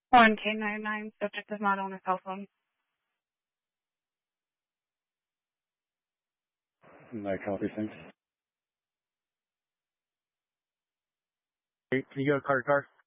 On K99, subject does not own a cell phone. No copy, thanks. Hey, can you go to car?